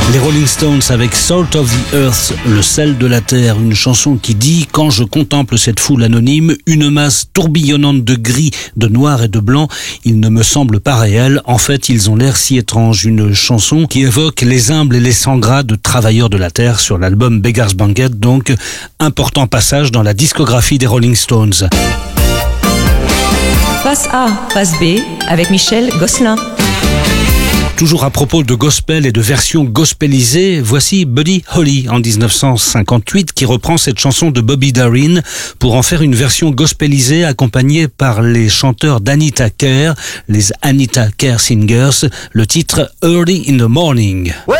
Les Rolling Stones avec Salt of the Earth, le sel de la terre, une chanson qui dit « Quand je contemple cette foule anonyme, une masse tourbillonnante de gris, de noir et de blanc, ils ne me semblent pas réels. En fait, ils ont l'air si étranges. » Une chanson qui évoque les humbles et les sans gras de travailleurs de la terre sur l'album Beggar's Banquet, donc important passage dans la discographie des Rolling Stones. Face A, face B, avec Michel Gosselin. Toujours à propos de gospel et de versions gospelisées, voici Buddy Holly en 1958 qui reprend cette chanson de Bobby Darin pour en faire une version gospelisée accompagnée par les chanteurs d'Anita Kerr, les Anita Kerr Singers, le titre Early in the Morning. Well,